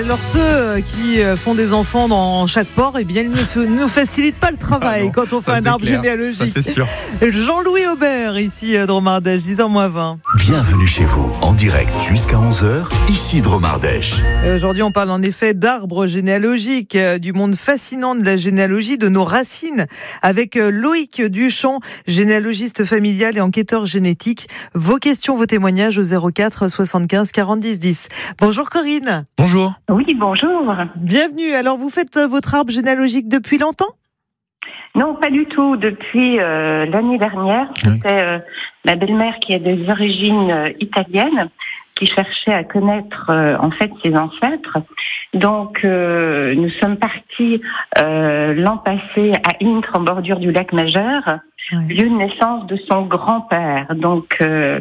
Alors ceux qui font des enfants dans chaque port, eh bien, ils ne nous facilitent pas le travail quand on fait un arbre généalogique. Ça, c'est sûr. Jean-Louis Aubert, ici Dromardèche, 10h-20. Bienvenue chez vous, en direct jusqu'à 11h, ici Dromardèche. Aujourd'hui, on parle en effet d'arbres généalogiques, du monde fascinant de la généalogie, de nos racines, avec Loïc Duchamp, généalogiste familial et enquêteur génétique. Vos questions, vos témoignages au 04 75 40 10 10. Bonjour Corinne. Bonjour. Oui, bonjour. Bienvenue. Alors, vous faites votre arbre généalogique depuis longtemps ? Non, pas du tout. Depuis l'année dernière, c'était ma belle-mère qui a des origines italiennes, qui cherchait à connaître en fait ses ancêtres. Donc, nous sommes partis l'an passé à Intre, en bordure du lac Majeur, lieu de naissance de son grand-père. Donc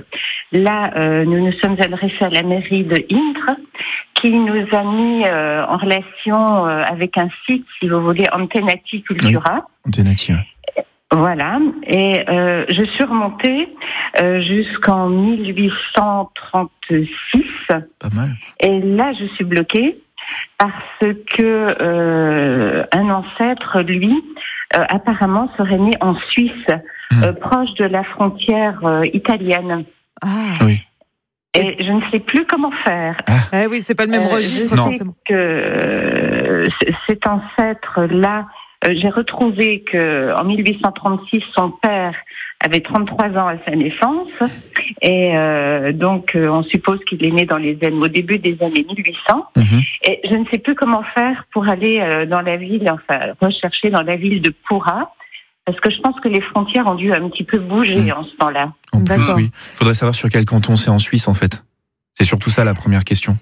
là, nous nous sommes adressés à la mairie de Intre, qui nous a mis en relation avec un site, si vous voulez, Antenati Cultura. Oui, Antenati, Voilà, et je suis remontée jusqu'en 1836. Pas mal. Et là, je suis bloquée parce que un ancêtre, lui, apparemment serait né en Suisse, proche de la frontière italienne. Ah oui. Et je ne sais plus comment faire. Eh oui, c'est pas le même registre, je forcément. sais que cet ancêtre-là, j'ai retrouvé que en 1836, son père avait 33 ans à sa naissance, et donc on suppose qu'il est né au début des années 1800. Et je ne sais plus comment faire pour aller dans la ville, enfin rechercher dans la ville de Pourra, parce que je pense que les frontières ont dû un petit peu bouger en ce temps-là. En plus, D'accord. oui. Faudrait savoir sur quel canton c'est en Suisse, en fait. C'est surtout ça la première question.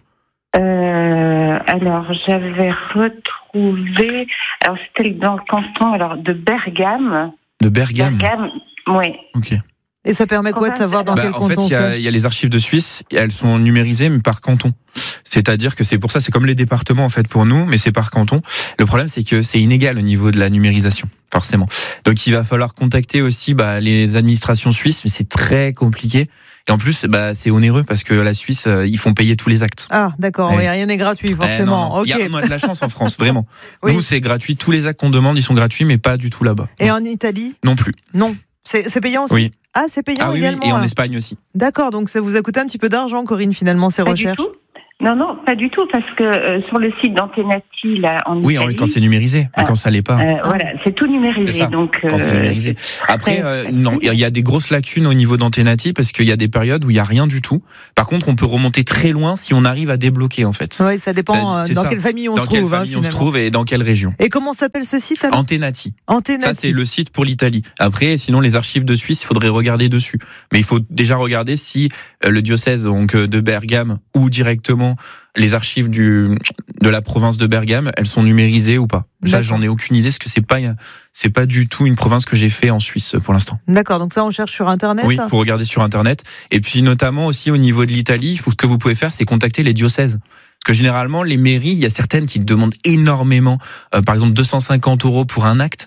Alors, j'avais retrouvé... Alors, c'était dans le canton de Bergame. De Bergame. Oui. Ok. Et ça permet quoi de savoir dans quel En canton fait, il y a les archives de Suisse, elles sont numérisées mais par canton. C'est-à-dire que c'est pour ça, c'est comme les départements en fait pour nous, mais c'est par canton. Le problème, c'est que c'est inégal au niveau de la numérisation, forcément. Donc, il va falloir contacter aussi les administrations suisses, mais c'est très compliqué. Et en plus, c'est onéreux parce que la Suisse, ils font payer tous les actes. Ah, d'accord. Oui, rien n'est gratuit, forcément. Non. Ok. On a de la chance en France, vraiment. Oui. Nous, c'est gratuit. Tous les actes qu'on demande, ils sont gratuits, mais pas du tout là-bas. Et en Italie ? Non plus. Non. C'est payant aussi ? Oui. Ah, c'est payant Oui, également. et en Espagne aussi. D'accord, donc ça vous a coûté un petit peu d'argent, Corinne, finalement, ces Pas recherches ? du tout. Non, pas du tout, parce que sur le site d'Antenati, là, en Italie... Quand c'est numérisé, mais quand ça l'est pas. Voilà, c'est tout numérisé. C'est ça, donc, quand c'est numérisé. Après, non, il y a des grosses lacunes au niveau d'Antenati parce qu'il y a des périodes où il y a rien du tout. Par contre, on peut remonter très loin si on arrive à débloquer, en fait. Oui, ça dépend dans quelle famille on se trouve. Dans quelle famille on se trouve et dans quelle région. Et comment s'appelle ce site alors ? Antenati. Antenati. Ça, c'est le site pour l'Italie. Après, sinon, les archives de Suisse, il faudrait regarder dessus. Mais il faut déjà regarder si le diocèse donc de Bergame ou directement les archives de la province de Bergame, elles sont numérisées ou pas. Ça, j'en ai aucune idée, parce que c'est pas du tout une province que j'ai fait en Suisse pour l'instant. D'accord, donc ça, on cherche sur Internet ? Oui, il faut regarder sur Internet. Et puis, notamment aussi au niveau de l'Italie, ce que vous pouvez faire, c'est contacter les diocèses. Parce que généralement, les mairies, il y a certaines qui demandent énormément, par exemple 250 € pour un acte.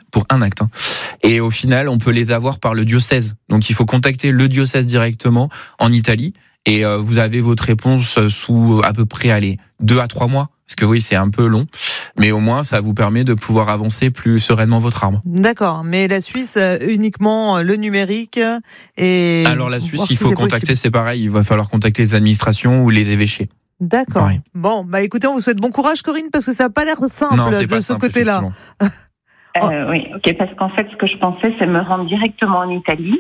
Et au final, on peut les avoir par le diocèse. Donc, il faut contacter le diocèse directement en Italie. Et vous avez votre réponse sous à peu près 2 à 3 mois. Parce que oui, c'est un peu long. Mais au moins, ça vous permet de pouvoir avancer plus sereinement votre arbre. D'accord. Mais la Suisse, uniquement le numérique et... Alors la Suisse, il faut contacter, c'est pareil. Il va falloir contacter les administrations ou les évêchés. D'accord. Pareil. Bon, écoutez, on vous souhaite bon courage, Corinne, parce que ça n'a pas l'air simple de ce côté-là. Oui, ok, parce qu'en fait, ce que je pensais, c'est me rendre directement en Italie.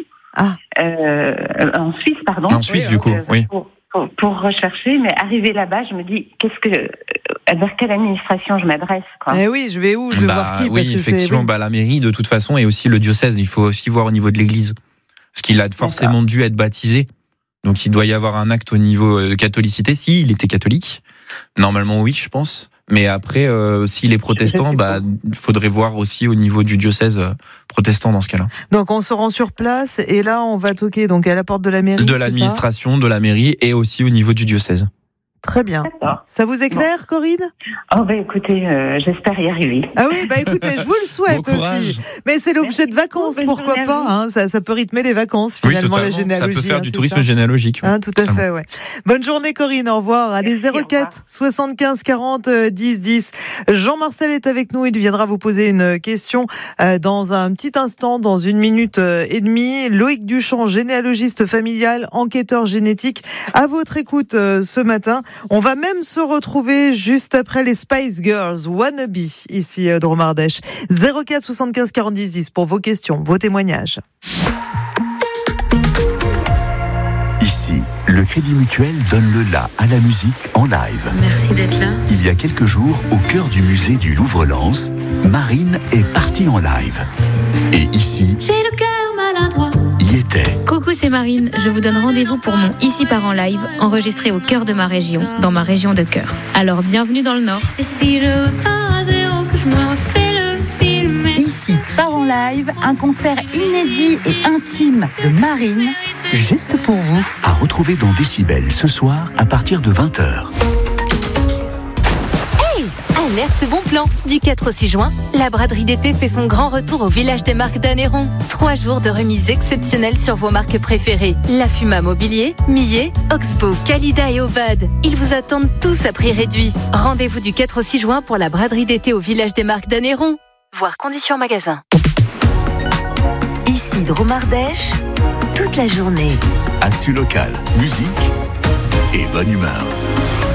En Suisse, pardon. En Suisse, du coup, oui. Pour rechercher, mais arrivé là-bas, je me dis, vers quelle administration je m'adresse, quoi. Eh oui, je vais où ? Je vais voir qui ? Oui, effectivement, la mairie, de toute façon, et aussi le diocèse. Il faut aussi voir au niveau de l'église. Parce qu'il a forcément dû être baptisé. Donc, il doit y avoir un acte au niveau de catholicité. S'il était catholique. Normalement, oui, je pense. Mais après, s'il est protestant, il faudrait voir aussi au niveau du diocèse protestant dans ce cas-là. Donc on se rend sur place et là on va toquer donc à la porte de la mairie. De l'administration, de la mairie et aussi au niveau du diocèse. Très bien. D'accord. Ça vous éclaire, Corinne? Oh, écoutez, j'espère y arriver. Ah oui, écoutez, je vous le souhaite aussi. Mais c'est l'objet de vacances, pourquoi pas, hein, ça peut rythmer les vacances, finalement, la généalogie. Ça peut faire du tourisme généalogique. Tout à fait, ouais. Bonne journée, Corinne, au revoir. Allez, 04 75 40 10 10. Jean-Marcel est avec nous, il viendra vous poser une question dans un petit instant, dans 1 minute et demie. Loïc Duchamp, généalogiste familial, enquêteur génétique, à votre écoute ce matin. On va même se retrouver juste après les Spice Girls, Wannabe, ici Dromardèche. 04 75 40 10 10 pour vos questions, vos témoignages. Ici, le Crédit Mutuel donne le la à la musique en live. Merci d'être là. Il y a quelques jours, au cœur du musée du Louvre-Lens, Marine est partie en live. Et ici, j'ai le cœur maladroit. Y était. Coucou, c'est Marine. Je vous donne rendez-vous pour mon Ici part en live, enregistré au cœur de ma région, dans ma région de cœur. Alors, bienvenue dans le Nord. Et si je pars à zéro, que je me refais le film. Ici part en live, un concert inédit et intime de Marine, juste pour vous. À retrouver dans Décibel ce soir à partir de 20h. Alerte bon plan. Du 4 au 6 juin, la braderie d'été fait son grand retour au village des marques d'Anneyron. 3 jours de remises exceptionnelles sur vos marques préférées. La Fuma Mobilier, Millet, Oxbow, Calida et Obad. Ils vous attendent tous à prix réduit. Rendez-vous du 4 au 6 juin pour la braderie d'été au village des marques d'Anneyron. Voir conditions magasin. Ici Dromardèche, toute la journée. Actu local, musique et bonne humeur.